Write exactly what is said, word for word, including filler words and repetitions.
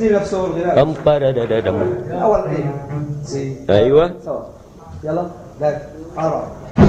التسليم نفسه والغناء. أم طررررم. اول ايه سي أيوة. سوا. يلا ذاك أربعة.